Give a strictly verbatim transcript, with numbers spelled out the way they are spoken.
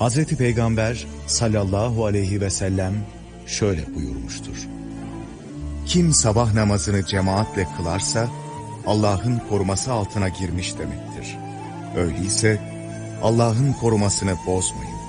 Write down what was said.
Hazreti Peygamber sallallahu aleyhi ve sellem şöyle buyurmuştur. Kim sabah namazını cemaatle kılarsa Allah'ın koruması altına girmiş demektir. Öyleyse Allah'ın korumasını bozmayın.